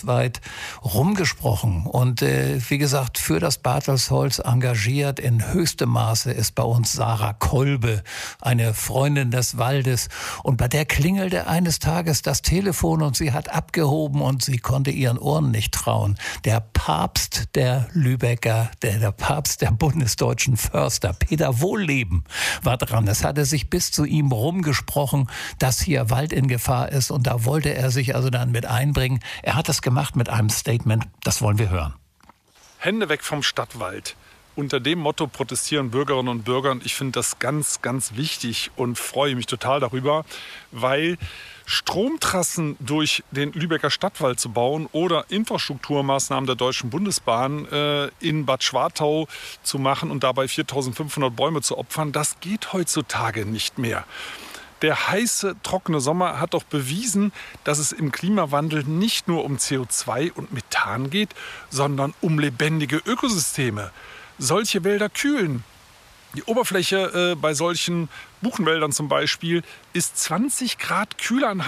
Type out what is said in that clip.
bundesweit rumgesprochen. Und wie gesagt, für das Bartelsholz engagiert in höchstem Maße ist bei uns Sarah Kolbe, eine Freundin des Waldes. Und bei der klingelte eines Tages das Telefon und sie hat abgehoben und sie konnte ihren Ohren nicht trauen. Der Papst der Lübecker, der Papst der bundesdeutschen Förster, Peter Wohlleben, war dran. Es hatte sich bis zu ihm rumgesprochen, dass hier Wald in Gefahr ist und da wollte er sich also dann mit einbringen. Er hat das gemacht mit einem Statement, das wollen wir hören. Hände weg vom Stadtwald. Unter dem Motto protestieren Bürgerinnen und Bürger. Und ich finde das ganz, ganz wichtig und freue mich total darüber, weil Stromtrassen durch den Lübecker Stadtwald zu bauen oder Infrastrukturmaßnahmen der Deutschen Bundesbahn in Bad Schwartau zu machen und dabei 4.500 Bäume zu opfern, das geht heutzutage nicht mehr. Der heiße, trockene Sommer hat doch bewiesen, dass es im Klimawandel nicht nur um CO2 und Methan geht, sondern um lebendige Ökosysteme. Solche Wälder kühlen. Die Oberfläche bei solchen Buchenwäldern zum Beispiel ist 20 Grad kühler